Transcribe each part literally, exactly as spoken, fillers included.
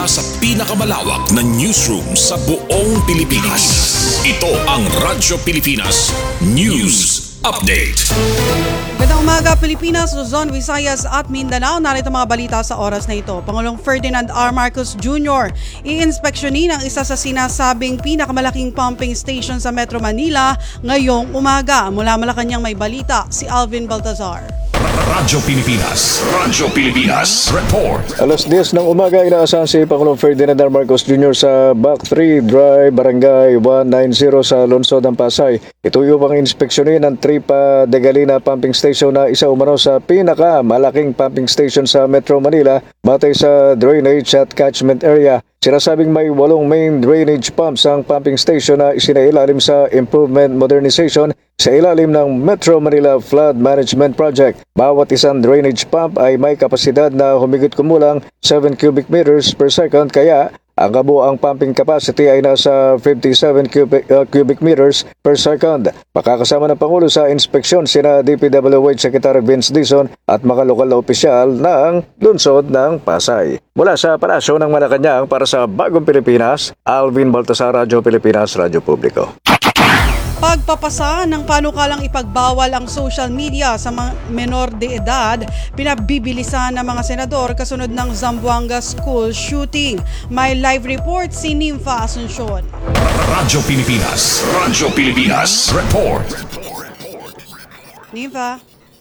Sa pinakamalawak na newsroom sa buong Pilipinas. Ito ang Radyo Pilipinas News Update. Magandang umaga Pilipinas, Luzon, Visayas at Mindanao. Narito mga balita sa oras na ito. Pangulong Ferdinand R. Marcos Junior i-inspeksyonin ang isa sa sinasabing pinakamalaking pumping station sa Metro Manila ngayong umaga. Mula Malacanang may balita si Alvin Baltazar. Radyo Pilipinas, Radyo Pilipinas Report. Alas diyes ng umaga, inaasahan si Pangulong Ferdinand R. Marcos Junior sa Back three Drive, Barangay one ninety sa lungsod ng Pasay. Ito yung pang inspeksyonin ng Tripa de Galina Pumping Station na isa umano sa pinakamalaking pumping station sa Metro Manila batay sa drainage at catchment area. Sinasabing may walong main drainage pumps ang pumping station na isinailalim sa improvement modernization sa ilalim ng Metro Manila Flood Management Project. Bawat isang drainage pump ay may kapasidad na humigit kumulang seven cubic meters per second, kaya ang kabuuang pumping capacity ay nasa fifty-seven cubic, uh, cubic meters per second. Makakasama ng Pangulo sa inspeksyon sina D P W H Secretary Vince Dizon at mga lokal na opisyal ng lungsod ng Pasay. Mula sa Palasyo ng Malacanang para sa Bagong Pilipinas, Alvin Baltasar, Radyo Pilipinas, Radyo Publiko. Pagpapasa ng panukalang ipagbawal ang social media sa mga menor de edad, pinabibilisan ng mga senador kasunod ng Zamboanga School shooting. May live report si Nympha Asuncion. Radyo Pilipinas, Radyo Pilipinas Report. Nympha.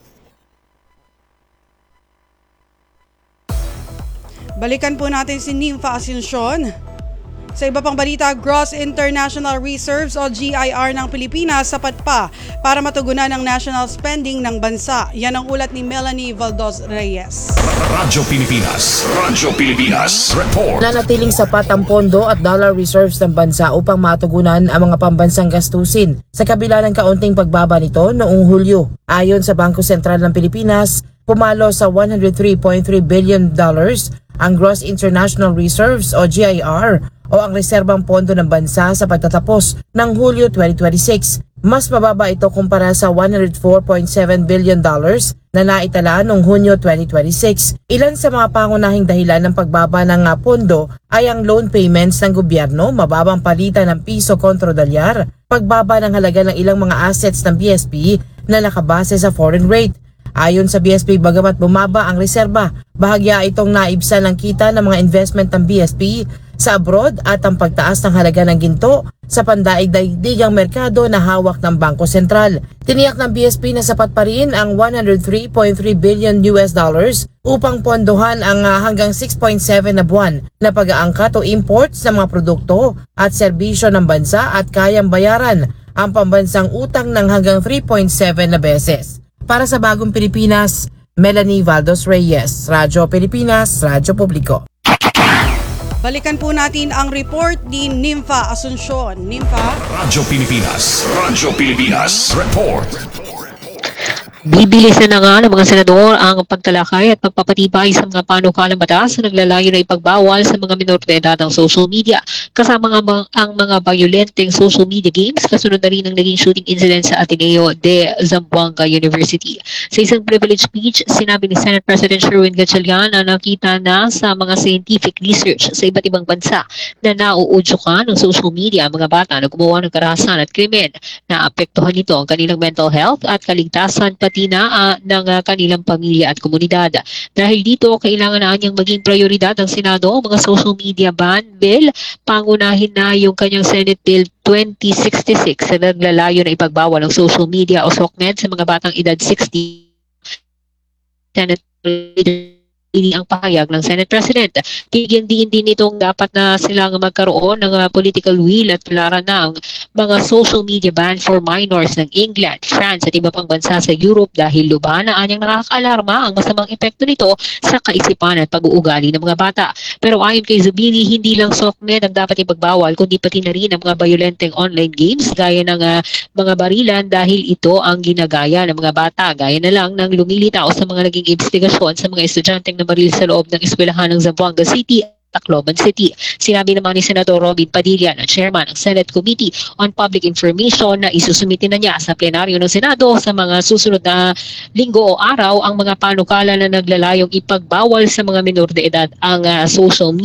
Balikan po natin si Nympha Asuncion. Sa iba pang balita, Gross International Reserves o G I R ng Pilipinas sapat pa para matugunan ang national spending ng bansa. Yan ang ulat ni Melanie Valdos Reyes. Radyo Pilipinas, Radyo Pilipinas Report. Nanatiling sapat ang pondo at dollar reserves ng bansa upang matugunan ang mga pambansang gastusin sa kabila ng kaunting pagbaba nito noong Hulyo. Ayon sa Bangko Sentral ng Pilipinas, pumalo sa one hundred three point three billion dollars ang Gross International Reserves o G I R o ang reserbang pondo ng bansa sa pagtatapos ng Hulyo twenty twenty-six. Mas mababa ito kumpara sa one hundred four point seven billion dollars na naitala noong Hunyo twenty twenty-six. Ilan sa mga pangunahing dahilan ng pagbaba ng pondo ay ang loan payments ng gobyerno, mababang palitan ng piso kontra dolyar, pagbaba ng halaga ng ilang mga assets ng B S P na nakabase sa foreign rate. Ayon sa B S P, bagamat bumaba ang reserba, bahagya itong naibsan ng kita ng mga investment ng B S P sa abroad at ang pagtaas ng halaga ng ginto sa pandaigdigang merkado na hawak ng Bangko Sentral. Tiniyak ng B S P na sapat pa rin ang one hundred three point three billion U S dollars upang pondohan ang hanggang six point seven na buwan na pag-aangkat o imports ng mga produkto at serbisyo ng bansa at kayang bayaran ang pambansang utang ng hanggang three point seven na beses. Para sa Bagong Pilipinas, Melanie Valdos Reyes, Radyo Pilipinas, Radyo Publiko. Balikan po natin ang report ni Nympha Asuncion. Nympha. Radyo Pilipinas, Radyo Pilipinas Report. Bibilisan na nga ng mga senador ang pagtalakay at pagpapatibay sa mga panukalang batas na naglalayo na ipagbawal sa mga minor de edad ang social media. Kasama nga ang, ang mga violenteng social media games, kasunod na rin ang naging shooting incident sa Ateneo de Zamboanga University. Sa isang privilege speech, sinabi ni Senate President Sherwin Gatchalian na nakita na sa mga scientific research sa iba't ibang bansa na nauudyukan ng social media ang mga bata na gumawa ng karahasan at krimen na apektuhan nito ang kanilang mental health at kaligtasan pati na uh, ng uh, kanilang pamilya at komunidad. Dahil dito, kailangan na niyang maging prioridad ng Senado ang mga social media ban bill. Pangunahin na yung kanyang Senate Bill twenty sixty-six na naglalayo na ipagbawal ang social media o SOCMED sa mga batang edad sixty. Senate ini ang pahayag ng Senate President. Tigyan din din itong dapat na silang magkaroon ng uh, political will at palaran ng mga social media ban for minors ng England, France at iba pang bansa sa Europe dahil lubanaan niyang nakakaalarma ang masamang epekto nito sa kaisipan at pag-uugali ng mga bata. Pero ayon kay Zubiri, hindi lang SOCMED ang dapat ipagbawal kundi pati na rin ang mga violenteng online games gaya ng uh, mga barilan dahil ito ang ginagaya ng mga bata gaya na lang ng lumilitaw sa mga naging investigasyon sa mga estudyanteng na baril sa loob ng eskwelahan ng Zamboanga City Tacloban City. Sinabi naman ni Senador Robin Padilla na chairman ng Senate Committee on Public Information na isusumitin na niya sa plenaryo ng Senado sa mga susunod na linggo o araw ang mga panukala na naglalayong ipagbawal sa mga minor de edad ang uh, social media